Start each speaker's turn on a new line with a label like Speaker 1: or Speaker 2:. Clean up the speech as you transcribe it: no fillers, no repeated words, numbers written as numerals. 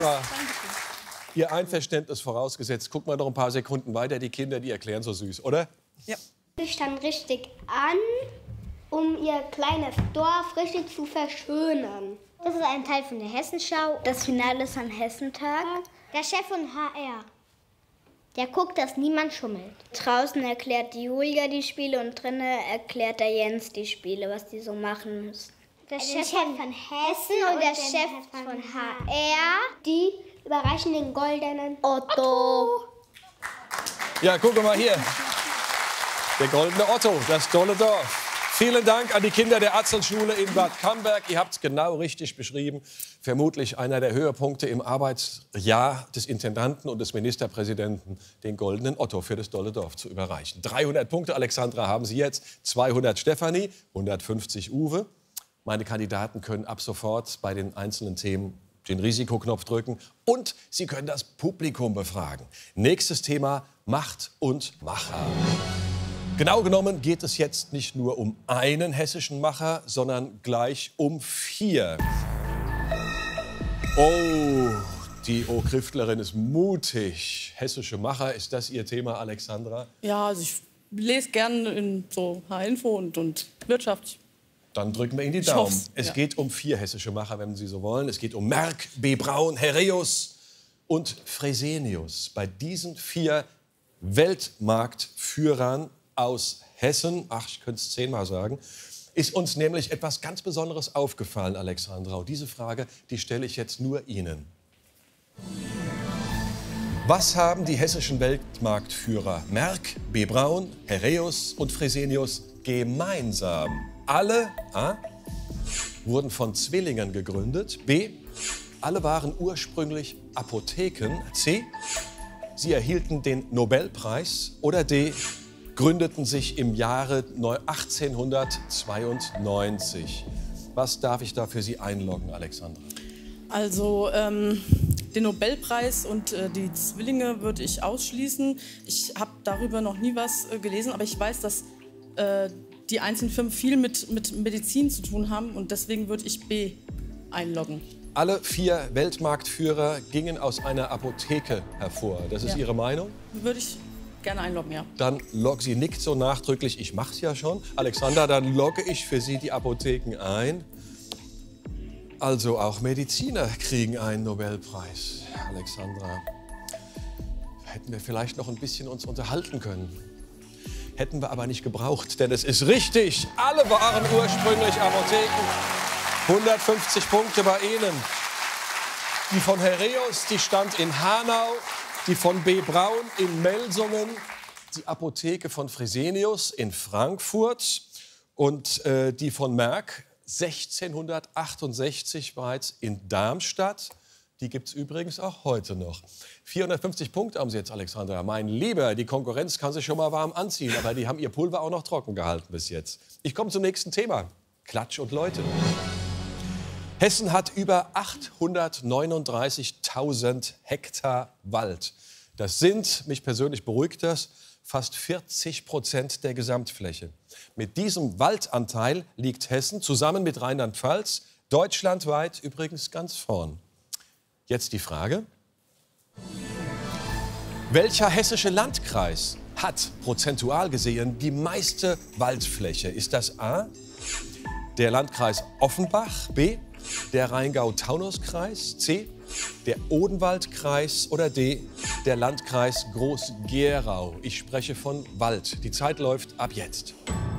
Speaker 1: Ihr Einverständnis vorausgesetzt. Guck mal noch ein paar Sekunden weiter. Die Kinder, die erklären so süß, oder?
Speaker 2: Ja.
Speaker 3: Ich stand richtig an, um ihr kleines Dorf richtig zu verschönern.
Speaker 4: Das ist ein Teil von der Hessenschau.
Speaker 3: Das Finale ist am Hessentag.
Speaker 4: Der Chef von HR. Der guckt, dass niemand schummelt.
Speaker 3: Draußen erklärt die Julia die Spiele und drinnen erklärt der Jens die Spiele, was die so machen müssen.
Speaker 4: Der Chef von Hessen und der Chef von HR.
Speaker 3: Die überreichen den goldenen Otto.
Speaker 1: Ja, guck mal hier. Der goldene Otto, das tolle Dorf. Vielen Dank an die Kinder der Atzelschule in Bad Camberg. Ihr habt es genau richtig beschrieben. Vermutlich einer der Höhepunkte im Arbeitsjahr des Intendanten und des Ministerpräsidenten, den goldenen Otto für das tolle Dorf zu überreichen. 300 Punkte, Alexandra, haben Sie jetzt. 200 Stefanie, 150 Uwe. Meine Kandidaten können ab sofort bei den einzelnen Themen den Risikoknopf drücken und Sie können das Publikum befragen. Nächstes Thema: Macht und Macher. Genau genommen geht es jetzt nicht nur um einen hessischen Macher, sondern gleich um 4. Oh, die O-Kriftlerin ist mutig. Hessische Macher, ist das Ihr Thema, Alexandra?
Speaker 2: Ja, also ich lese gerne in so H-Info und Wirtschaft.
Speaker 1: Dann drücken wir Ihnen die Daumen. Es geht um 4 hessische Macher, wenn Sie so wollen. Es geht um Merck, B. Braun, Herreus und Fresenius. Bei diesen 4 Weltmarktführern aus Hessen, ach, ich könnte es 10-mal sagen, ist uns nämlich etwas ganz Besonderes aufgefallen, Alexandra. Und diese Frage, die stelle ich jetzt nur Ihnen. Was haben die hessischen Weltmarktführer Merck, B. Braun, Herreus und Fresenius gemeinsam? Alle A. wurden von Zwillingen gegründet. B. alle waren ursprünglich Apotheken. C. sie erhielten den Nobelpreis. Oder D. gründeten sich im Jahre 1892. Was darf ich da für Sie einloggen, Alexandra?
Speaker 2: Also den Nobelpreis und die Zwillinge würde ich ausschließen. Ich habe darüber noch nie was gelesen, aber ich weiß, dass die einzelnen Firmen viel mit Medizin zu tun haben und deswegen würde ich B einloggen.
Speaker 1: Alle 4 Weltmarktführer gingen aus einer Apotheke hervor. Das ist Ihre Meinung?
Speaker 2: Würde ich gerne einloggen, ja.
Speaker 1: Dann sie nickt so nachdrücklich. Ich mach's ja schon. Alexandra, dann logge ich für Sie die Apotheken ein. Also auch Mediziner kriegen einen Nobelpreis. Alexandra, hätten wir vielleicht noch ein bisschen uns unterhalten können. Hätten wir aber nicht gebraucht, denn es ist richtig. Alle waren ursprünglich Apotheken. 150 Punkte bei Ihnen. Die von Herreus, die stand in Hanau. Die von B. Braun in Melsungen. Die Apotheke von Fresenius in Frankfurt. Und die von Merck 1668 bereits in Darmstadt. Die gibt es übrigens auch heute noch. 450 Punkte haben Sie jetzt, Alexandra. Mein Lieber, die Konkurrenz kann sich schon mal warm anziehen. Aber die haben ihr Pulver auch noch trocken gehalten bis jetzt. Ich komme zum nächsten Thema. Klatsch und Läuten. Hessen hat über 839.000 Hektar Wald. Das sind, mich persönlich beruhigt das, fast 40% der Gesamtfläche. Mit diesem Waldanteil liegt Hessen zusammen mit Rheinland-Pfalz deutschlandweit übrigens ganz vorn. Jetzt die Frage: Welcher hessische Landkreis hat prozentual gesehen die meiste Waldfläche? Ist das A. der Landkreis Offenbach, B. der Rheingau-Taunus-Kreis, C. der Odenwaldkreis oder D. der Landkreis Groß-Gerau? Ich spreche von Wald. Die Zeit läuft ab jetzt.